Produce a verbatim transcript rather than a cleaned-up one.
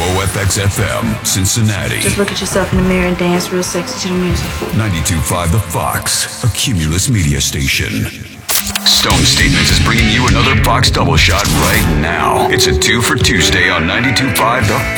O F X F M, Cincinnati. Just look at yourself in the mirror and dance real sexy to the music. ninety-two point five The Fox, a Cumulus media station. Stone Statements is bringing you another Fox double shot right now. It's a two for Tuesday on ninety-two point five The